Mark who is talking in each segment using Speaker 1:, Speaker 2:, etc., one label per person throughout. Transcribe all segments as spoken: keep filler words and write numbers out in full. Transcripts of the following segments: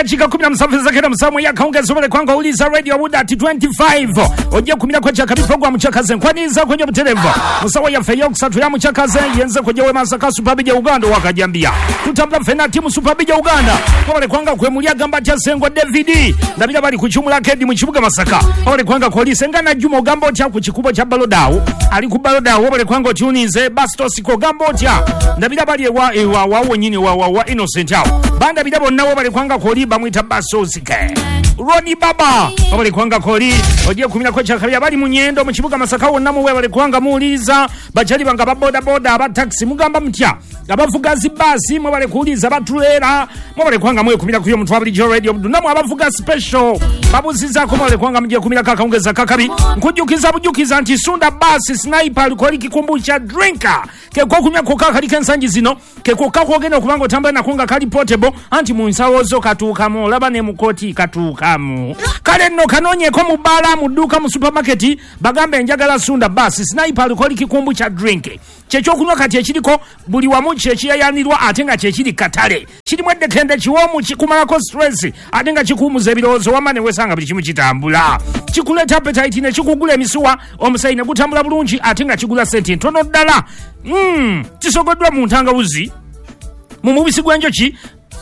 Speaker 1: dakika kumi na msafiri za kena msamu ya kaunga sobele kwanga uliza radio wuda ati twenty-five ojia kumina kwa chaka biprogu wa mchakaze kwani za kwenye mteleva musawa ya feyoksa ya mchakaze yenze kwenye wema saka Superbija Uganda wakajambia tutambla fena timu Superbija Uganda kwa wale kwanga kwe mulia gamba tia sengwa David na bila bali kuchumula kedi mchibuga masaka kwa wale kwanga kwa lisengana jumo gambo tia kuchikubo cha balodao alikubaloda wale kwanga tiunize bastos kwa gambo tia na bila bali wa wa wa wenyini wa wa wa innocent yao banda bila bona wale kwanga kwa liba mwita basosike Roni Baba wale kwanga koli ojia kumina kwa chakabia bali munyendo mchibuga masaka wonamu wale kwanga muuliza bachali banga baboda boda abataxi mugamba mtya abavugazi basi mwe bale kuuliza batulera mwe bale kwanga mwe kumina kuyo mtu abali radio namu abavuga special babuziza ko bale kwanga mje kumina kaka ongeza kakabi nkujukiza bujukiza anti Sunda basi sniper alikuwa likikumbucha drinker ke kwa kunya koka kali kensanji zino ke koka kwogenda kubango tamba na kunga kali portable anti munsawozo katuka mo laba ne mukoti katuka mu kale no kanonye ko mubala muduka mu supermarket bagambe njagala Sunda basi sniper alikuwa likikumbucha drink checho kunywa kati ekiliko buli wamu chechi yayanirwa atenga chechiri katale kiri mwedde kende chiwomu chikumala stress atenga chikumuza ebirozo wamane wesanga buli kimu kitambula chikuleta appetite ne chikugula emisuwa omusaine gutambula bulungi atenga chigula sente ntono ddala mm kisogoddwa mu ntangawuzi mu mubisi gwenjoki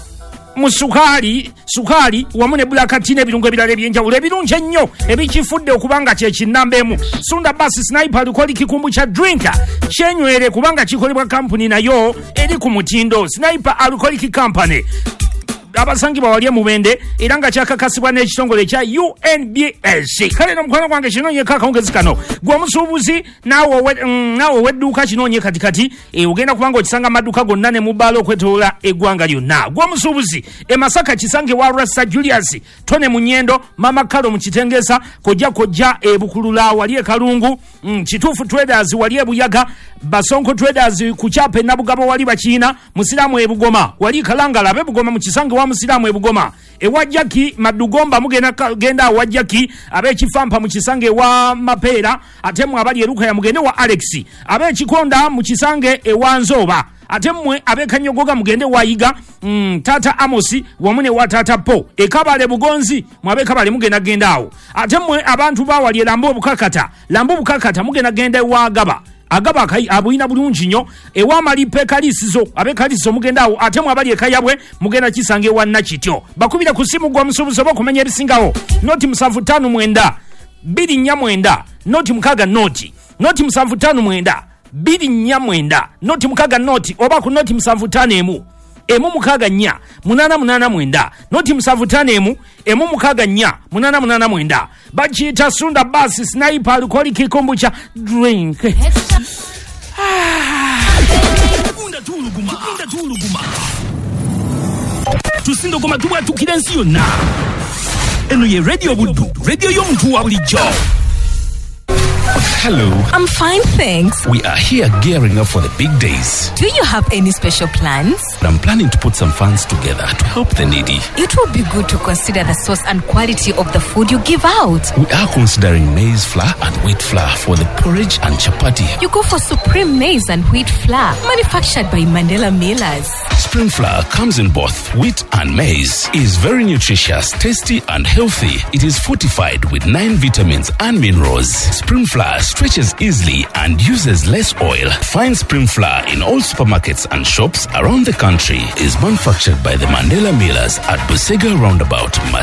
Speaker 1: musukali sukali wamune bulakati ne birungo ebirala ebyenjawulo ebirungi ennyo ebikifudde okubanga kye kinnambemu Sunda basi sniper alikuwa likikumbu cha drinker kyenywere kubanga kikolebwa company nayo eri ku mutindo sniper alikuwa liki company abasangi bawalye mubende eranga kyakakasibwa n'ekitongole kya U N B S kale nomukwano gwange kinonye kaka ongezi kano gwe omusuubuzi nawo mm, nawo wedduuka kinonye katikati e ugenda kubanga okisanga maduka gonna ne mubalo okwetoola eggwanga lyonna gwe omusuubuzi e Masaka kisange wa Rasta Julius tone munyendo mama kalo mu Kitengesa kojja kojja e Bukulula waliye Kalungu mm, Kituufu Traders waliye Buyaga Basonko Traders ku Kyape na Bugabo wali Bakina Musiramu e Bugoma wali Kalangala be Bugoma mu kisange wa Musiramu e Bugoma e wajjaki Madugomba mugenda genda wajjaki abe Kifampa mu kisange wa Mapera atemu abali eruka ya mugende wa Alex abe Kikonda mu kisange e Wanzoba atemwe abe Kanyogoga mugende wa Yiga mm, Tata Amosi wamune wa Tata Po e Kabale Bugonzi mwabe Kabale mugenda gendaawo atemwe abantu bawali Lambo Bukakata Lambo Bukakata mugenda gende wa Gaba agaba kai abuina bulungi nyo ewa malipe kalisizo abe kalisizo mugendaawo atemu abali ekayabwe mugenda kisange wa Nakityo bakubira kusimu gwa musubuzo bakumenya ebisingawo noti musanvu tano mwenda biri nnya mwenda noti mukaga noti noti musanvu tano mwenda biri nnya mwenda noti mukaga noti oba ku noti musanvu tano emu emu mukaga nnya munana munana mwenda noti musanvu tano emu emu mukaga nnya munana munana mwenda bachita Sunda basi sniper alikuwa likikumbu cha drink
Speaker 2: Unda tuluguma unda tuluguma tusindo goma tuwa tukilensi yonna eno ye radio buddu radio y'omuntu wa bulijjo.
Speaker 3: Hello.
Speaker 4: I'm fine, thanks.
Speaker 3: We are here gearing up for the big days.
Speaker 4: Do you have any special plans?
Speaker 3: I'm planning to put some funds together to help the needy.
Speaker 4: It will be good to consider the source and quality of the food you give out.
Speaker 3: We are considering maize flour and wheat flour for the porridge and chapati.
Speaker 4: You go for Supreme Maize and Wheat Flour, manufactured by Mandela Millers.
Speaker 3: Supreme flour comes in both wheat and maize. It is very nutritious, tasty and healthy. It is fortified with nine vitamins and minerals. Supreme flour stretches easily and uses less oil. Find Supreme flour in all supermarkets and shops around the country. Is manufactured by the Mandela Millers at Busega Roundabout,